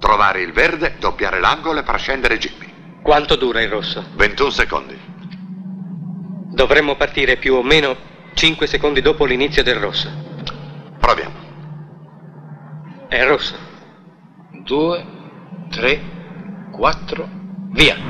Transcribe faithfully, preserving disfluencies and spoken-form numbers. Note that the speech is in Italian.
Trovare il verde, doppiare l'angolo e far scendere Jimmy. Quanto dura il rosso? ventuno secondi. Dovremmo partire più o meno cinque secondi dopo l'inizio del rosso. Proviamo. È rosso. Due, tre, quattro, via.